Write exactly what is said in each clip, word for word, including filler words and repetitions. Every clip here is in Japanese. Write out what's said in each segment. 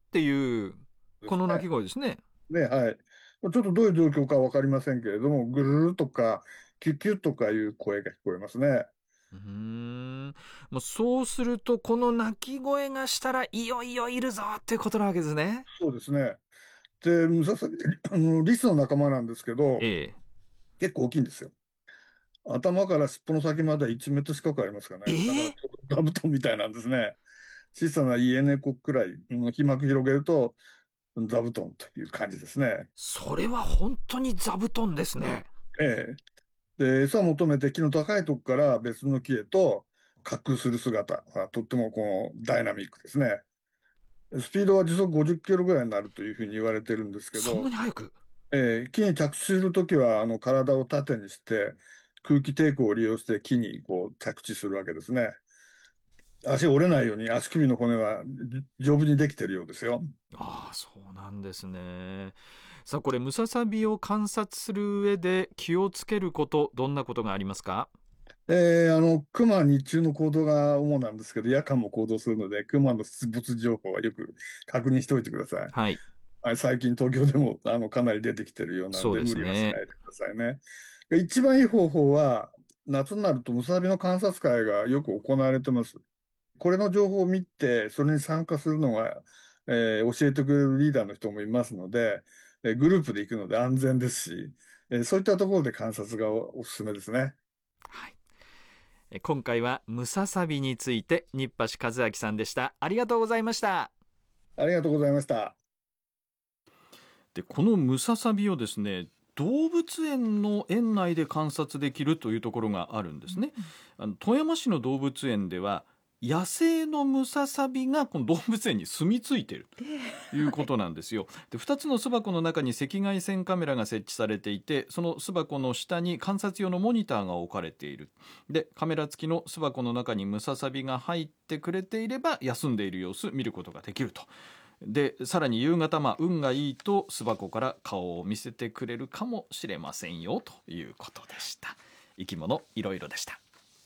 っていうですね。 この鳴き声ですね。 ね、はい。ちょっとどういう状況かわかりませんけれども、ぐるるとか、キュッキュッとかいう声が聞こえますね。 うーん。もうそうするとこの鳴き声がしたらいよいよいるぞっていうことなわけですね。 そうですね。で、ムササビ、あの、リスの仲間なんですけど、 え結構大きいんですよ。頭から尻尾の先までいちメートル近くありますからえ。 ね。だからええ。 ちょっと座布団みたいなんですね。小さな家猫くらい、うん、皮膜広げると座布団という感じですね。 それは本当に座布団ですね。 ええ。で、餌を求めて木の高いとこから別の木へと滑空する姿はとってもこのダイナミックですね。スピードは時速ごじゅっキロぐらいになるというふうに言われてるんですけそんなど、 に早く。 えー木に着地するときはあの体を縦にして空気抵抗を利用して木にこう着地するわけですね。足折れないように足首の骨はじ丈夫にできているようですよ。 ああ、そうなんですね。さあ、これムササビを観察する上で気をつけること、どんなことがありますか？ えーあの、熊は日中の行動が主なんですけど、夜間も行動するので、熊の出没情報はよく確認しておいてください。 はい。 はい、最近東京でもあのかなり出てきてるようなんで、 そうです無理はしなね。 いでくださいね。一番いい方法は、夏になるとムササビの観察会がよく行われてます。これの情報を見て、それに参加するのが、えー教えてくれるリーダーの人もいますので、えーグループで行くので安全ですし、えーそういったところで観察がおおすすめですね。 はい。え今回はムササビについて日橋和明さんでした。ありがとうございました。 ありがとうございました。 で、このムササビをですね、動物園の園内で観察できるというところがあるんですね。あの富山市の動物園では野生のムササビがこの動物園に住み着いているということなんですよ。で、ふたつの巣箱の中に赤外線カメラが設置されていて、その巣箱の下に観察用のモニターが置かれている。で、カメラ付きの巣箱の中にムササビが入ってくれていれば休んでいる様子見ることができると。で、さらに夕方、まあ、運がいいと巣箱から顔を見せてくれるかもしれませんよということでした。生き物いろいろでした。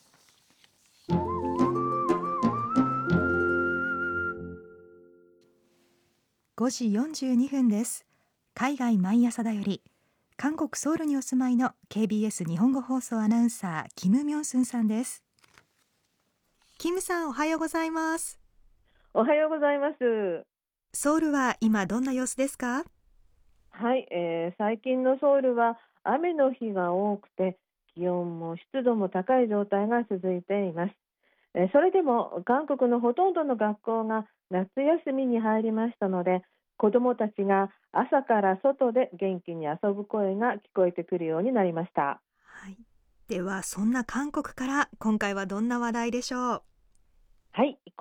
ごじよんじゅうにふんです。海外毎朝だより、韓国ソウルにお住まいの ケービーエス 日本語放送アナウンサー、キム・ミョンスンさんです。キムさん、おはようございます。 おはようございます。 ソウルは今どんな様子ですか？ はい、えー最近のソウルは雨の日が多くて、気温も湿度も高い状態が続いています。えーそれでも韓国のほとんどの学校が夏休みに入りましたので、子どもたちが朝から外で元気に遊ぶ声が聞こえてくるようになりました。 はい。では、そんな韓国から今回はどんな話題でしょう？ はい、